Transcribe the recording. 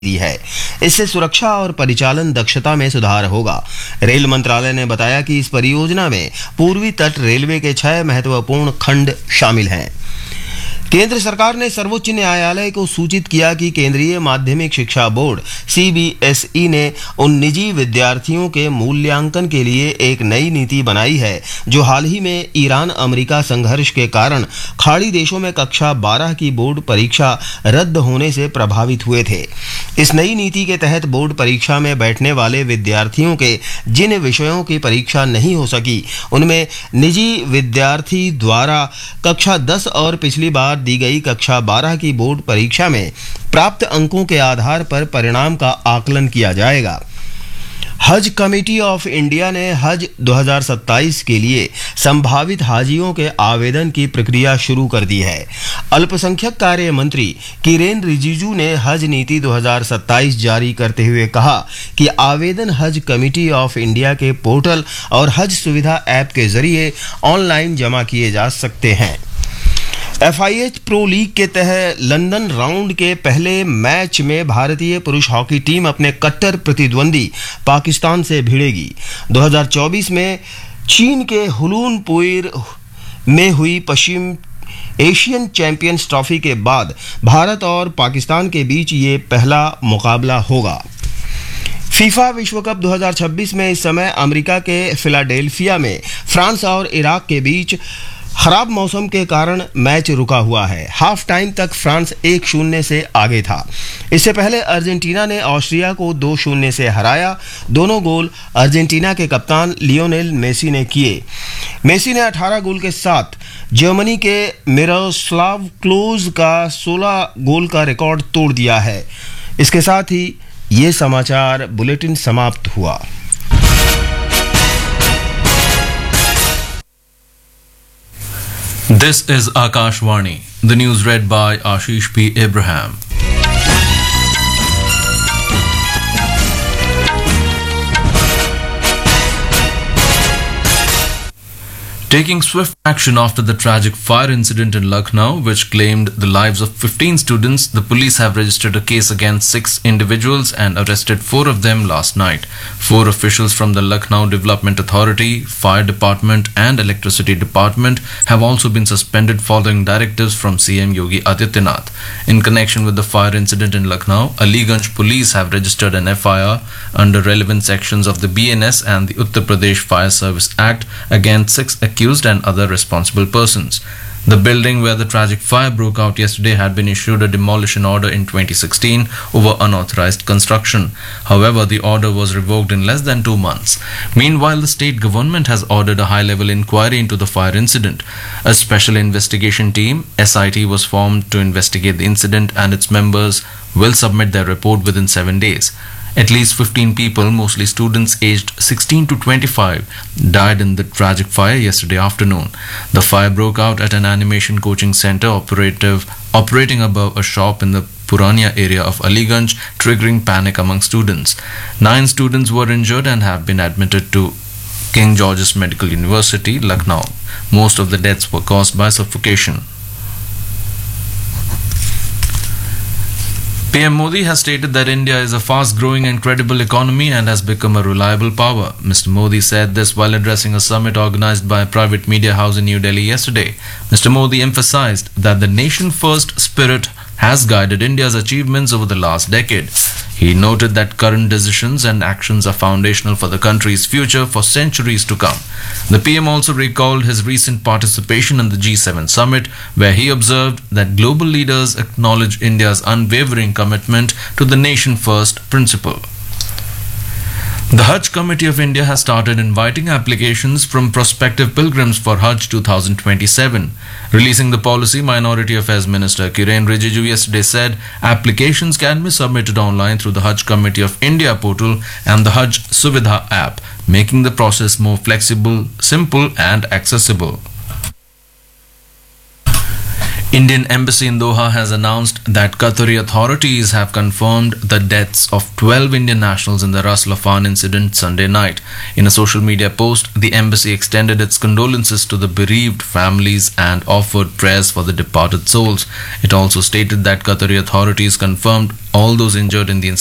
दी है। इससे सुरक्षा और परिचालन दक्षता में सुधार होगा। रेल मंत्रालय ने बताया कि इस परियोजना में पूर्वी तट रेलवे के 6 महत्वपूर्ण खंड शामिल हैं। केंद्र सरकार ने सर्वोच्च न्यायालय को सूचित किया कि केंद्रीय माध्यमिक शिक्षा बोर्ड सीबीएसई ने उन निजी विद्यार्थियों के मूल्यांकन के लिए एक नई नीति बनाई है जो हाल ही में ईरान अमेरिका संघर्ष के कारण खाड़ी देशों में कक्षा 12 की बोर्ड परीक्षा रद्द होने से प्रभावित हुए थे। इस नई नीति के तहत बोर्ड परीक्षा में बैठने वाले विद्यार्थियों के जिन विषयों की परीक्षा नहीं हो सकी उनमें निजी विद्यार्थी द्वारा कक्षा 10 और पिछली बार दी गई कक्षा 12 की बोर्ड परीक्षा में प्राप्त अंकों के आधार पर परिणाम का आकलन किया जाएगा। हज कमेटी ऑफ इंडिया ने हज 2027 के लिए संभावित हाजियों के आवेदन की प्रक्रिया शुरू कर दी है। अल्पसंख्यक कार्य मंत्री किरेन रिजिजू ने हज नीति 2027 जारी करते हुए कहा कि आवेदन हज कमेटी ऑफ इंडिया के पोर्टल और हज सुविधा ऐप के जरिए ऑनलाइन जमा किए जा सकते हैं। FIH प्रो लीग के तहत लंदन राउंड के पहले मैच में भारतीय पुरुष हॉकी टीम अपने कट्टर प्रतिद्वंदी पाकिस्तान से भिड़ेगी। 2024 में चीन के हुलूनपुर में हुई पश्चिम एशियन चैंपियंस ट्रॉफी के बाद भारत और पाकिस्तान के बीच ये पहला मुकाबला होगा। फीफा विश्व कप 2026 में इस समय अमेरिका के फिलाडेल्फिया में फ्रांस और इराक के बीच खराब मौसम के कारण मैच रुका हुआ है। हाफ टाइम तक फ्रांस 1-0 से आगे था। इससे पहले अर्जेंटीना ने ऑस्ट्रिया को 2-0 से हराया। दोनों गोल अर्जेंटीना के कप्तान लियोनेल मेसी ने किए। मेसी ने 18 गोल के साथ जर्मनी के मिरोस्लाव क्लोज का 16 गोल का रिकॉर्ड तोड़ दिया है। इसके साथ ही ये समाचार बुलेटिन समाप्त हुआ। This is Akashvani. The news read by Ashish P. Abraham. Taking swift action after the tragic fire incident in Lucknow, which claimed the lives of 15 students, the police have registered a case against 6 individuals and arrested 4 of them last night. 4 officials from the Lucknow Development Authority, Fire Department and Electricity Department have also been suspended following directives from CM Yogi Adityanath. In connection with the fire incident in Lucknow, Aliganj police have registered an FIR under relevant sections of the BNS and the Uttar Pradesh Fire Service Act against 6 accused and other responsible persons. The building where the tragic fire broke out yesterday had been issued a demolition order in 2016 over unauthorized construction. However, the order was revoked in less than 2 months. Meanwhile, the state government has ordered a high-level inquiry into the fire incident. A special investigation team, SIT, was formed to investigate the incident, and its members will submit their report within 7 days. At least 15 people, mostly students aged 16 to 25, died in the tragic fire yesterday afternoon. The fire broke out at an animation coaching center operating above a shop in the Purania area of Aliganj, triggering panic among students. 9 students were injured and have been admitted to King George's Medical University, Lucknow. Most of the deaths were caused by suffocation. PM Modi has stated that India is a fast-growing and credible economy and has become a reliable power. Mr. Modi said this while addressing a summit organized by a private media house in New Delhi yesterday. Mr. Modi emphasized that the nation-first spirit has guided India's achievements over the last decade. He noted that current decisions and actions are foundational for the country's future for centuries to come. The PM also recalled his recent participation in the G7 summit, where he observed that global leaders acknowledge India's unwavering commitment to the nation-first principle. The Hajj Committee of India has started inviting applications from prospective pilgrims for Hajj 2027. Releasing the policy, Minority Affairs Minister Kiren Rijiju yesterday said applications can be submitted online through the Hajj Committee of India portal and the Hajj Suvidha app, making the process more flexible, simple and accessible. Indian Embassy in Doha has announced that Qatari authorities have confirmed the deaths of 12 Indian nationals in the Ras Laffan incident Sunday night. In a social media post, the embassy extended its condolences to the bereaved families and offered prayers for the departed souls. It also stated that Qatari authorities confirmed all those injured in the